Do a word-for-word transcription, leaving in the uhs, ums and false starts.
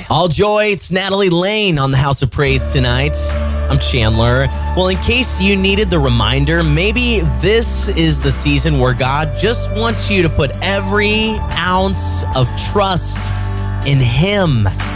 All joy, it's Natalie Lane on the House of Praise tonight. I'm Chandler. Well, in case you needed the reminder, maybe this is the season where God just wants you to put every ounce of trust in Him.